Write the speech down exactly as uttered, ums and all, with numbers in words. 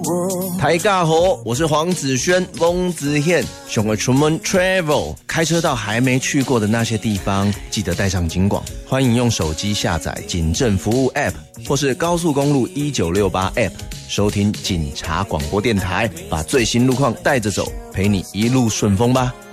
大家好，我是黄子轩，翁子宪，想要出门 travel， 开车到还没去过的那些地方，记得带上警广。欢迎用手机下载警政服务 App， 或是高速公路一九六八 App， 收听警察广播电台，把最新路况带着走，陪你一路顺风吧。